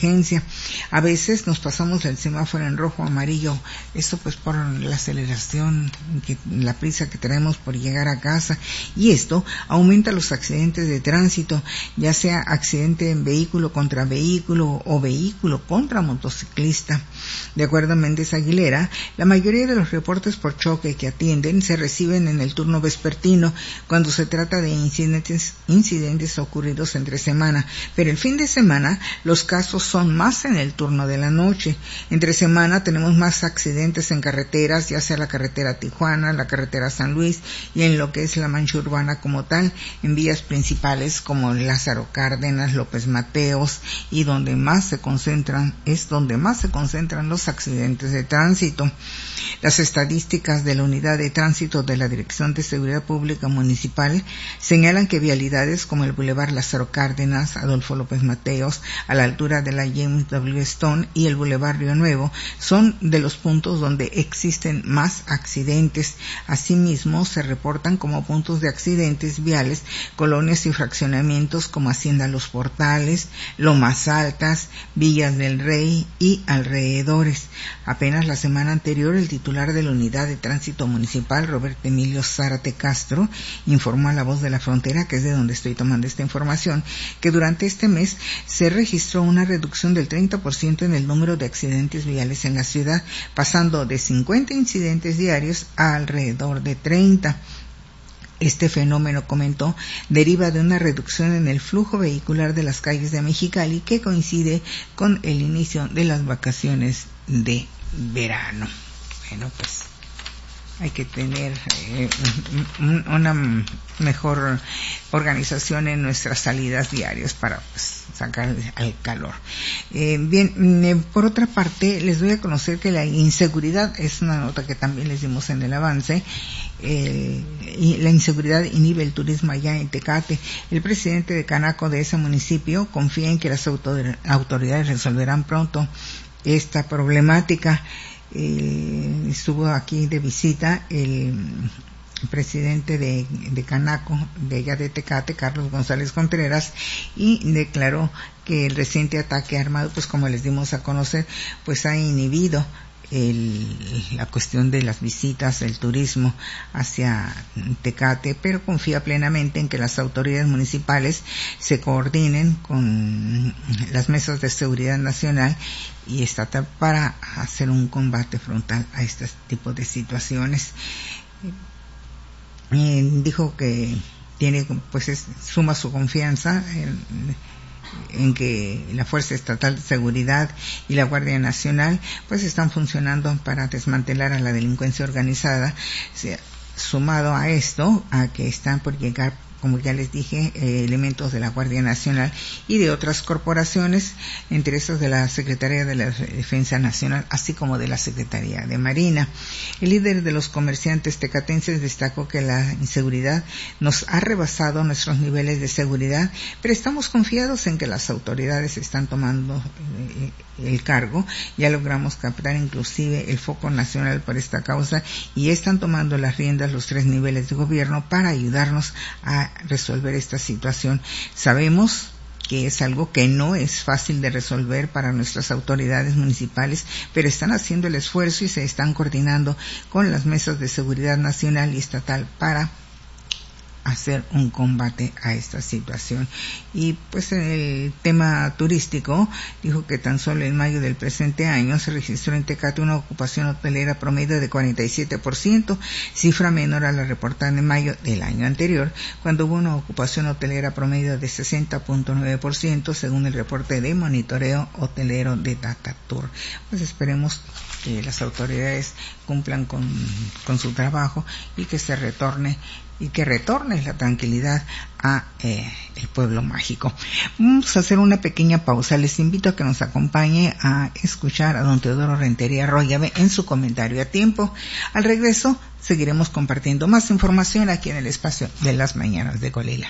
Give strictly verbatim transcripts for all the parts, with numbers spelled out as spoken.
emergencia. A veces nos pasamos el semáforo en rojo o amarillo, esto pues por la aceleración, que, la prisa que tenemos por llegar a casa, y esto aumenta los accidentes de tránsito, ya sea accidente en vehículo contra vehículo o vehículo contra motociclista. De acuerdo a Méndez Aguilera, la mayoría de los reportes por choque que atienden se reciben en el turno vespertino, cuando se trata de incidentes, incidentes ocurridos entre semana, pero el fin de semana los casos son más en el turno de la noche. Entre semana tenemos más accidentes en carreteras, ya sea la carretera Tijuana, la carretera San Luis, y en lo que es la mancha urbana como tal, en vías principales como Lázaro Cárdenas, López Mateos, y donde más se concentran, es donde más se concentran los accidentes de tránsito. Las estadísticas de la Unidad de Tránsito de la Dirección de Seguridad Pública Municipal señalan que vialidades como el Boulevard Lázaro Cárdenas, Adolfo López Mateos, a la altura de la James W. Stone, y el Boulevard Río Nuevo son de los puntos donde existen más accidentes. Asimismo, se reportan como puntos de accidentes viales colonias y fraccionamientos como Hacienda Los Portales, Lomas Altas, Villas del Rey y alrededores. Apenas la semana anterior, el titular de la Unidad de Tránsito Municipal, Roberto Emilio Zárate Castro, informó a La Voz de la Frontera, que es de donde estoy tomando esta información, que durante este mes se registró una reducción del treinta por ciento en el número de accidentes viales en la ciudad, pasando de cincuenta incidentes diarios a alrededor de treinta. Este fenómeno, comentó, deriva de una reducción en el flujo vehicular de las calles de Mexicali, que coincide con el inicio de las vacaciones de verano. Bueno, pues hay que tener eh, una mejor organización en nuestras salidas diarias para pues, sacar al calor. Eh, bien, eh, por otra parte, les doy a conocer que la inseguridad es una nota que también les dimos en el avance. Eh, y la inseguridad inhibe el turismo allá en Tecate. El presidente de Canaco de ese municipio confía en que las autor- autoridades resolverán pronto esta problemática. Eh, estuvo aquí de visita el presidente de, de Canaco, de allá de Tecate, Carlos González Contreras, y declaró que el reciente ataque armado, pues como les dimos a conocer, pues ha inhibido El, la cuestión de las visitas, el turismo hacia Tecate, pero confía plenamente en que las autoridades municipales se coordinen con las mesas de seguridad nacional y estatal para hacer un combate frontal a este tipo de situaciones. Eh, dijo que tiene, pues es, suma su confianza en, en que la Fuerza Estatal de Seguridad y la Guardia Nacional pues están funcionando para desmantelar a la delincuencia organizada, sumado a esto, a que están por llegar, como ya les dije, eh, elementos de la Guardia Nacional y de otras corporaciones, entre esos de la Secretaría de la Defensa Nacional, así como de la Secretaría de Marina. El líder de los comerciantes tecatenses destacó que la inseguridad nos ha rebasado nuestros niveles de seguridad, pero estamos confiados en que las autoridades están tomando eh, el cargo. Ya logramos captar inclusive el foco nacional por esta causa y están tomando las riendas los tres niveles de gobierno para ayudarnos a resolver esta situación. Sabemos que es algo que no es fácil de resolver para nuestras autoridades municipales, pero están haciendo el esfuerzo y se están coordinando con las mesas de seguridad nacional y estatal para hacer un combate a esta situación. Y pues en el tema turístico, dijo que tan solo en mayo del presente año se registró en Tecate una ocupación hotelera promedio de cuarenta y siete por ciento, cifra menor a la reportada en mayo del año anterior, cuando hubo una ocupación hotelera promedio de sesenta punto nueve por ciento, según el reporte de monitoreo hotelero de Datatour. Pues esperemos que las autoridades cumplan con, con su trabajo y que se retorne y que retorne la tranquilidad a eh, el pueblo mágico. Vamos a hacer una pequeña pausa. Les invito a que nos acompañe a escuchar a don Teodoro Rentería Royave en su comentario a tiempo. Al regreso seguiremos compartiendo más información aquí en el espacio de las mañanas de Colila.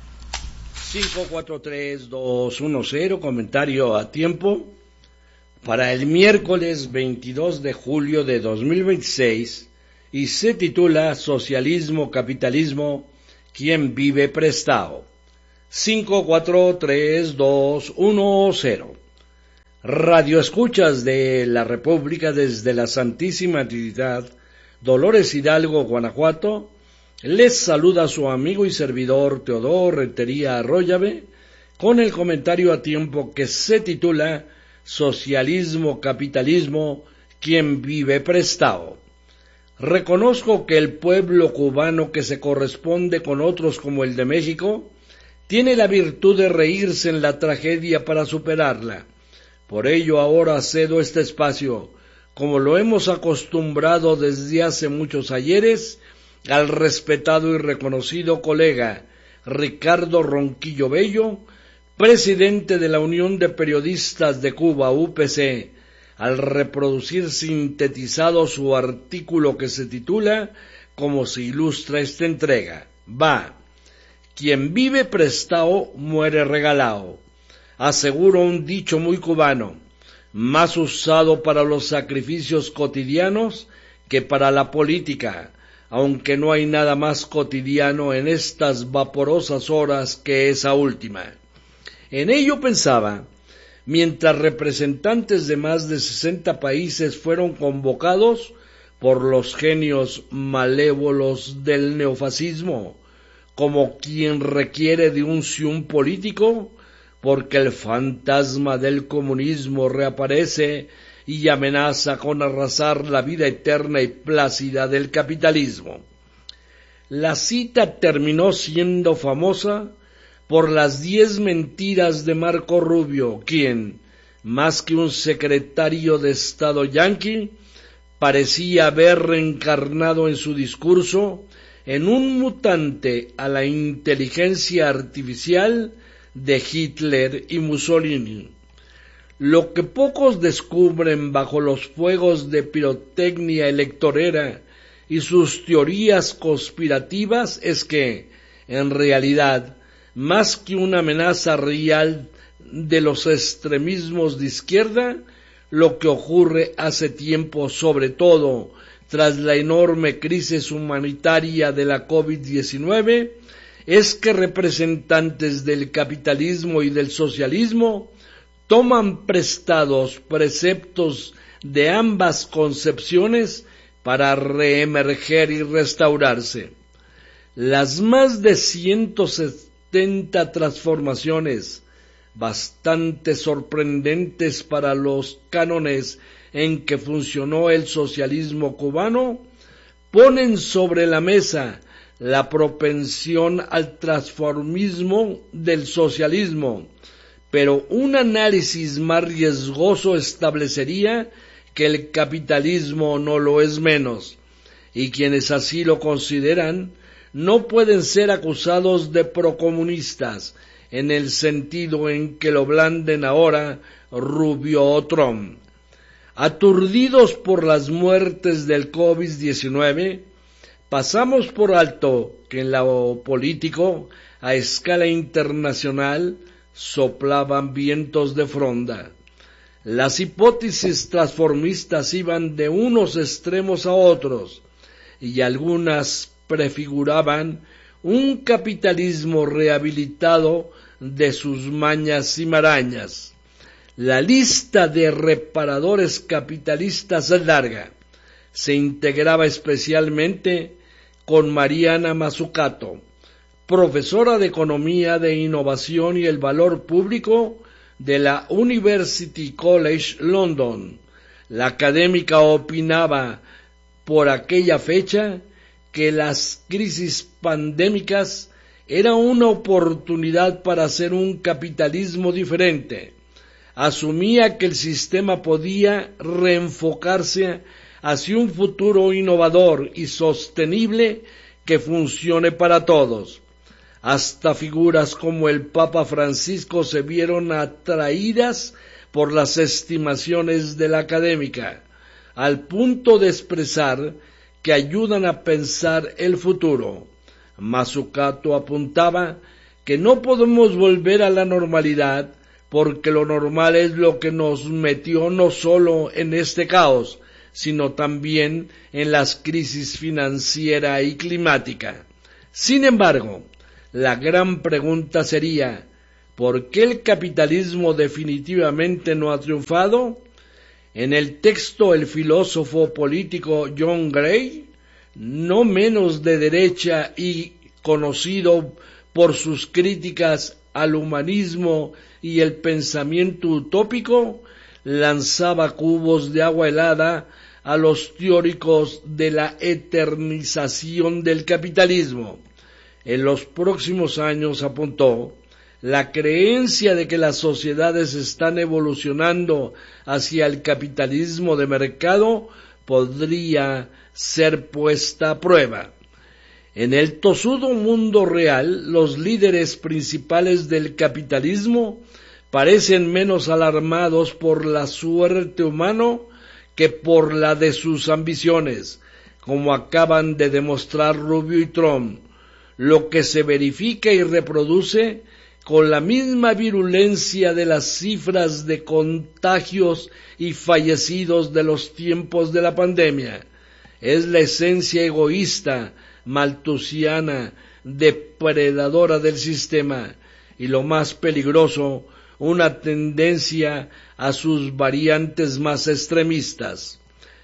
cinco cuatro tres dos uno cero, comentario a tiempo para el miércoles veintidós de julio de dos mil veintiséis, y se titula Socialismo, Capitalismo, ¿quién vive prestado? cinco cuatro tres dos uno cero. Radio escuchas de la República desde la Santísima Trinidad, Dolores Hidalgo, Guanajuato, les saluda su amigo y servidor Teodoro Rentería Arroyave con el comentario a tiempo que se titula Socialismo, Capitalismo, ¿quién vive prestado? Reconozco que el pueblo cubano, que se corresponde con otros como el de México, tiene la virtud de reírse en la tragedia para superarla. Por ello ahora cedo este espacio, como lo hemos acostumbrado desde hace muchos ayeres, al respetado y reconocido colega Ricardo Ronquillo Bello, presidente de la Unión de Periodistas de Cuba, U P C, al reproducir sintetizado su artículo que se titula como se ilustra esta entrega. Va, quien vive prestado muere regalado. Aseguro un dicho muy cubano, más usado para los sacrificios cotidianos que para la política, aunque no hay nada más cotidiano en estas vaporosas horas que esa última. En ello pensaba, mientras representantes de más de sesenta países fueron convocados por los genios malévolos del neofascismo, como quien requiere de un unción político, porque el fantasma del comunismo reaparece y amenaza con arrasar la vida eterna y plácida del capitalismo. La cita terminó siendo famosa por las diez mentiras de Marco Rubio, quien, más que un secretario de Estado yanqui, parecía haber reencarnado en su discurso en un mutante a la inteligencia artificial de Hitler y Mussolini. Lo que pocos descubren bajo los fuegos de pirotecnia electorera y sus teorías conspirativas es que, en realidad, más que una amenaza real de los extremismos de izquierda, lo que ocurre hace tiempo, sobre todo tras la enorme crisis humanitaria de la COVID diecinueve, es que representantes del capitalismo y del socialismo toman prestados preceptos de ambas concepciones para reemerger y restaurarse. Las más de ciento setenta transformaciones, bastante sorprendentes para los cánones en que funcionó el socialismo cubano, ponen sobre la mesa la propensión al transformismo del socialismo, pero un análisis más riesgoso establecería que el capitalismo no lo es menos, y quienes así lo consideran no pueden ser acusados de procomunistas, en el sentido en que lo blanden ahora Rubio o Trump. Aturdidos por las muertes del COVID diecinueve, pasamos por alto que en lo político, a escala internacional, soplaban vientos de fronda. Las hipótesis transformistas iban de unos extremos a otros, y algunas prefiguraban un capitalismo rehabilitado de sus mañas y marañas. La lista de reparadores capitalistas es larga. Se integraba especialmente con Mariana Mazzucato, profesora de Economía de Innovación y el Valor Público de la University College London. La académica opinaba por aquella fecha que las crisis pandémicas eran una oportunidad para hacer un capitalismo diferente. Asumía que el sistema podía reenfocarse hacia un futuro innovador y sostenible que funcione para todos. Hasta figuras como el Papa Francisco se vieron atraídas por las estimaciones de la académica, al punto de expresar que ayudan a pensar el futuro. Mazzucato apuntaba que no podemos volver a la normalidad porque lo normal es lo que nos metió no solo en este caos, sino también en las crisis financiera y climática. Sin embargo, la gran pregunta sería, ¿Por qué el capitalismo definitivamente no ha triunfado? En el texto, el filósofo político John Gray, no menos de derecha y conocido por sus críticas al humanismo y el pensamiento utópico, lanzaba cubos de agua helada a los teóricos de la eternización del capitalismo. En los próximos años, apuntó, la creencia de que las sociedades están evolucionando hacia el capitalismo de mercado podría ser puesta a prueba. En el tosudo mundo real, los líderes principales del capitalismo parecen menos alarmados por la suerte humana que por la de sus ambiciones, como acaban de demostrar Rubio y Trump, lo que se verifica y reproduce con la misma virulencia de las cifras de contagios y fallecidos de los tiempos de la pandemia. Es la esencia egoísta, maltusiana, depredadora del sistema, y lo más peligroso, una tendencia a sus variantes más extremistas.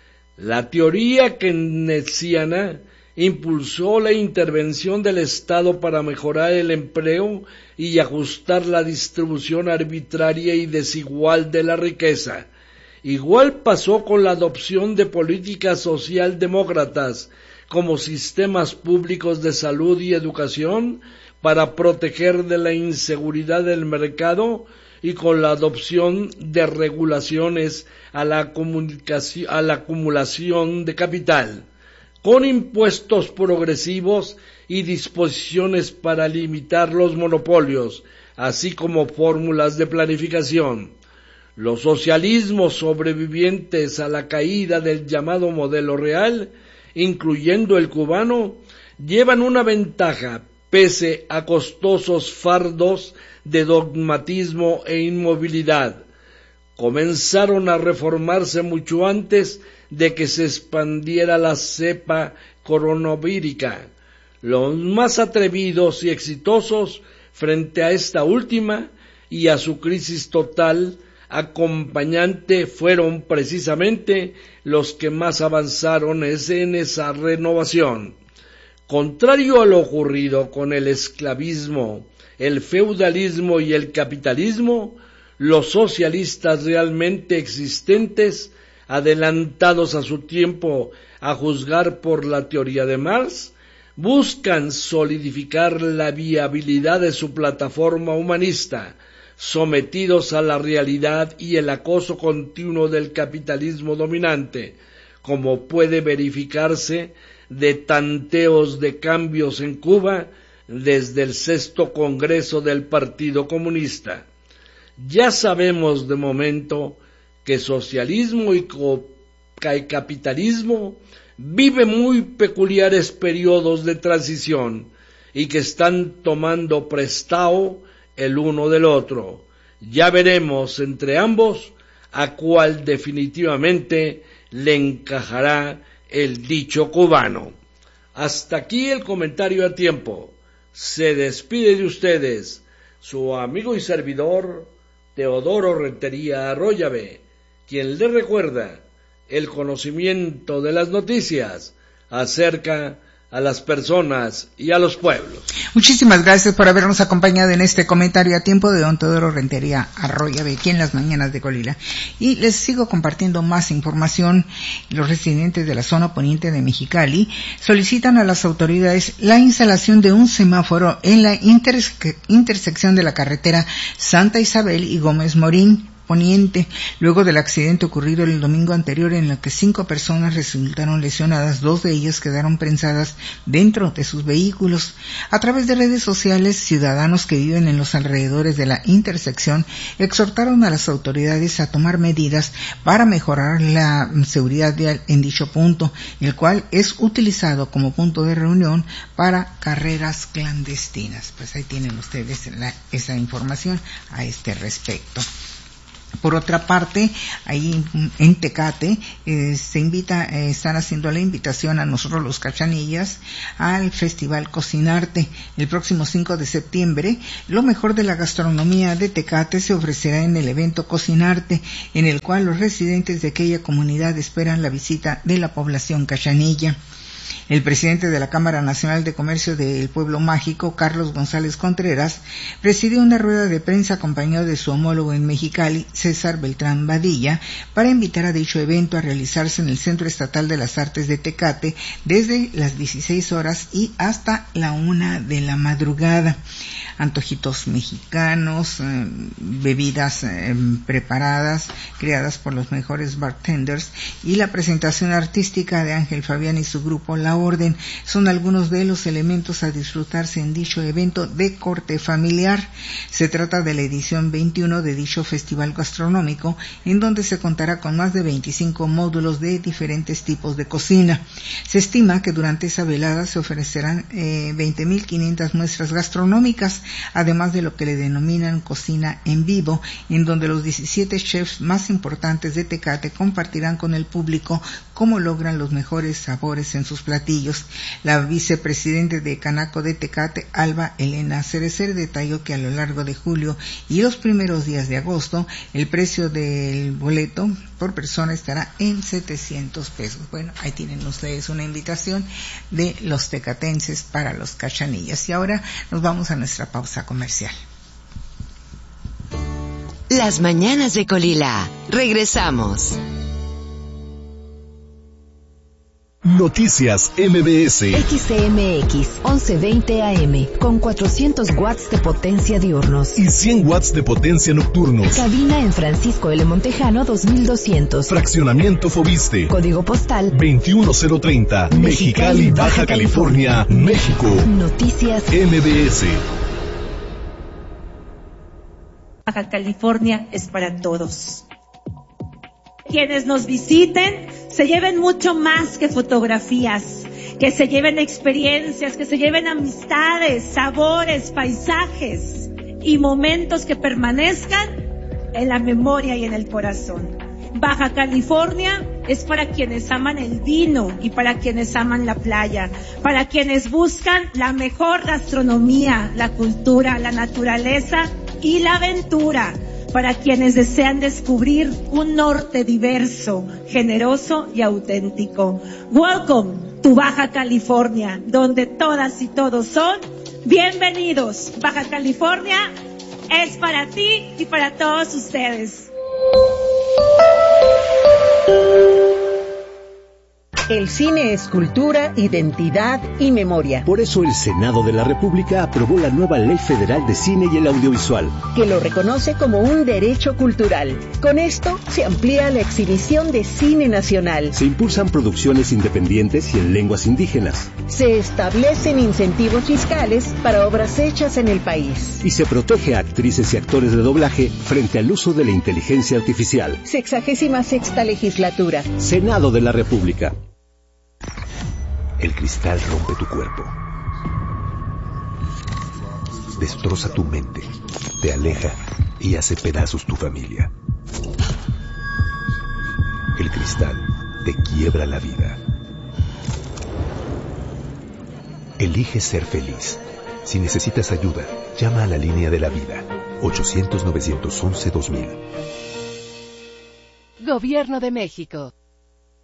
La teoría keynesiana impulsó la intervención del Estado para mejorar el empleo y ajustar la distribución arbitraria y desigual de la riqueza. Igual pasó con la adopción de políticas socialdemócratas como sistemas públicos de salud y educación para proteger de la inseguridad del mercado y con la adopción de regulaciones a la, comunicación, a la acumulación de capital, con impuestos progresivos y disposiciones para limitar los monopolios, así como fórmulas de planificación. Los socialismos sobrevivientes a la caída del llamado modelo real, incluyendo el cubano, llevan una ventaja pese a costosos fardos de dogmatismo e inmovilidad. Comenzaron a reformarse mucho antes de que se expandiera la cepa coronavírica. Los más atrevidos y exitosos frente a esta última y a su crisis total acompañante fueron precisamente los que más avanzaron en esa renovación. Contrario a lo ocurrido con el esclavismo, el feudalismo y el capitalismo, los socialistas realmente existentes, adelantados a su tiempo a juzgar por la teoría de Marx, buscan solidificar la viabilidad de su plataforma humanista, sometidos a la realidad y el acoso continuo del capitalismo dominante, como puede verificarse de tanteos de cambios en Cuba desde el sexto Congreso del Partido Comunista. Ya sabemos de momento que socialismo y capitalismo viven muy peculiares periodos de transición y que están tomando prestado el uno del otro. Ya veremos entre ambos a cuál definitivamente le encajará el dicho cubano. Hasta aquí el comentario a tiempo. Se despide de ustedes su amigo y servidor Teodoro Rentería Arroyave, quien le recuerda el conocimiento de las noticias acerca a las personas y a los pueblos. Muchísimas gracias por habernos acompañado en este comentario a tiempo de don Teodoro Rentería Arroyave, aquí en las mañanas de Colila. Y les sigo compartiendo más información. Los residentes de la zona poniente de Mexicali solicitan a las autoridades la instalación de un semáforo en la interse- intersección de la carretera Santa Isabel y Gómez Morín Poniente, luego del accidente ocurrido el domingo anterior en el que cinco personas resultaron lesionadas, dos de ellas quedaron prensadas dentro de sus vehículos. A través de redes sociales, ciudadanos que viven en los alrededores de la intersección exhortaron a las autoridades a tomar medidas para mejorar la seguridad vial en dicho punto, el cual es utilizado como punto de reunión para carreras clandestinas. Pues ahí tienen ustedes la, esa información a este respecto. Por otra parte, ahí en Tecate eh, se invita, eh, están haciendo la invitación a nosotros los Cachanillas al Festival Cocinarte. El próximo cinco de septiembre, lo mejor de la gastronomía de Tecate se ofrecerá en el evento Cocinarte, en el cual los residentes de aquella comunidad esperan la visita de la población cachanilla. El presidente de la Cámara Nacional de Comercio del Pueblo Mágico, Carlos González Contreras, presidió una rueda de prensa acompañado de su homólogo en Mexicali, César Beltrán Badilla, para invitar a dicho evento a realizarse en el Centro Estatal de las Artes de Tecate desde las dieciséis horas y hasta la una de la madrugada. Antojitos mexicanos, eh, bebidas eh, preparadas, creadas por los mejores bartenders, y la presentación artística de Ángel Fabián y su grupo La Orden son algunos de los elementos a disfrutarse en dicho evento de corte familiar. Se trata de la edición veintiuno de dicho festival gastronómico, en donde se contará con más de veinticinco módulos de diferentes tipos de cocina. Se estima que durante esa velada se ofrecerán eh, veinte mil quinientas muestras gastronómicas, además de lo que le denominan cocina en vivo, en donde los diecisiete chefs más importantes de Tecate compartirán con el público cómo logran los mejores sabores en sus platillos. La vicepresidente de Canaco de Tecate, Alba Elena Cerecer, detalló que a lo largo de julio y los primeros días de agosto, el precio del boleto por persona estará en setecientos pesos. Bueno, ahí tienen ustedes una invitación de los tecatenses para los Cachanillas. Y ahora nos vamos a nuestra pausa comercial. Las mañanas de Colila. Regresamos. Noticias M B S. X C M X once veinte A M con cuatrocientos watts de potencia diurnos y cien watts de potencia nocturnos. Cabina en Francisco L. Montejano dos mil doscientos. Fraccionamiento Fobiste. Código postal veintiuno cero treinta. Mexicali, Baja California, México. Noticias M B S. Baja California es para todos. Quienes nos visiten se lleven mucho más que fotografías, que se lleven experiencias, que se lleven amistades, sabores, paisajes y momentos que permanezcan en la memoria y en el corazón. Baja California es para quienes aman el vino y para quienes aman la playa, para quienes buscan la mejor gastronomía, la cultura, la naturaleza y la aventura, para quienes desean descubrir un norte diverso, generoso y auténtico. Welcome to Baja California, donde todas y todos son bienvenidos. Baja California es para ti y para todos ustedes. El cine es cultura, identidad y memoria. Por eso el Senado de la República aprobó la nueva Ley Federal de Cine y el Audiovisual, que lo reconoce como un derecho cultural. Con esto se amplía la exhibición de cine nacional. Se impulsan producciones independientes y en lenguas indígenas. Se establecen incentivos fiscales para obras hechas en el país. Y se protege a actrices y actores de doblaje frente al uso de la inteligencia artificial. Sexagésima sexta legislatura. Senado de la República. El cristal rompe tu cuerpo, destroza tu mente, te aleja y hace pedazos tu familia. El cristal te quiebra la vida. Elige ser feliz. Si necesitas ayuda, llama a la línea de la vida, ochocientos, novecientos once, dos mil. Gobierno de México.